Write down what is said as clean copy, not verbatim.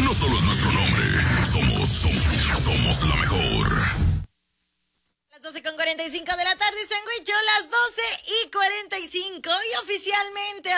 no solo es nuestro nombre, somos la mejor. Las 12:45 de la tarde, Sandwich, las 12:45 y oficialmente